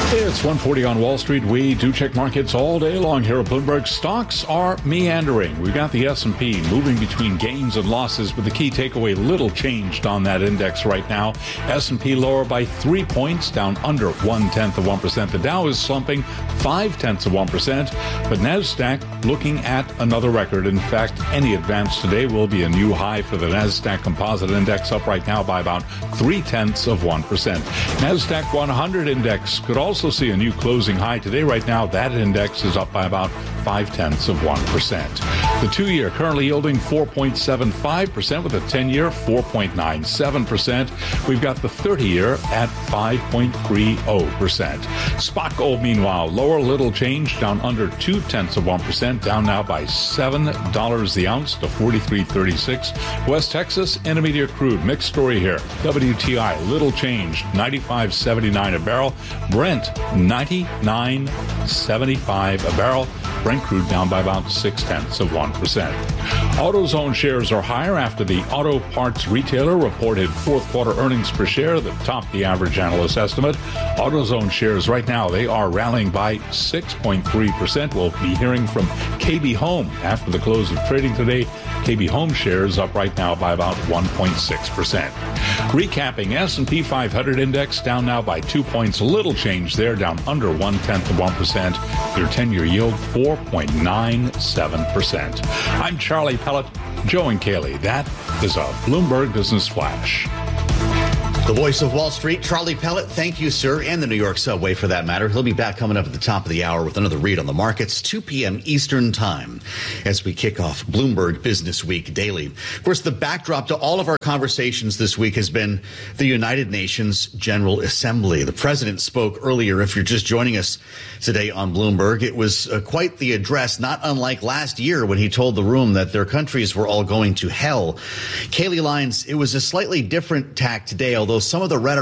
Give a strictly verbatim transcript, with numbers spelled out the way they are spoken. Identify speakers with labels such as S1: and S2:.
S1: It's one forty on Wall Street. We do check markets all day long here at Bloomberg. Stocks are meandering. We've got the S and P moving between gains and losses, but the key takeaway, little changed on that index right now. S and P lower by three points, down under one-tenth of one percent. The Dow is slumping five-tenths of one percent, but NASDAQ looking at another record. In fact, any advance today will be a new high for the NASDAQ Composite Index, up right now by about three-tenths of one percent. NASDAQ one hundred Index could also Also see a new closing high today. Right now, that index is up by about five-tenths of one percent. The two-year currently yielding four point seven five percent with a ten-year four point nine seven percent. We've got the thirty-year at five point three zero percent. Spot gold, meanwhile, lower, little change, down under two-tenths of one percent, down now by seven dollars the ounce to forty-three thirty-six. West Texas Intermediate crude, mixed story here. W T I, little change, ninety-five seventy-nine a barrel. Brent, ninety-nine seventy-five a barrel. Brent crude down by about six-tenths of one percent. AutoZone shares are higher after the auto parts retailer reported fourth quarter earnings per share that topped the average analyst estimate. AutoZone shares right now, they are rallying by six point three percent. We'll be hearing from K B Home after the close of trading today. K B Home shares up right now by about one point six percent. Recapping, S and P five hundred index down now by two points. Little change there, down under one-tenth of one percent. Your ten-year yield, four point nine seven percent. I'm Charlie Pellet, Joe and Kaylee. That is a Bloomberg Business Flash.
S2: The voice of Wall Street, Charlie Pellet. Thank you, sir, and the New York subway for that matter. He'll be back coming up at the top of the hour with another read on the markets, two p.m. Eastern time, as we kick off Bloomberg Business Week daily. Of course, the backdrop to all of our conversations this week has been the United Nations General Assembly. The president spoke earlier. If you're just joining us today on Bloomberg, it was uh, quite the address, not unlike last year when he told the room that their countries were all going to hell. Kaylee Lyons, it was a slightly different tack today, although some of the rhetoric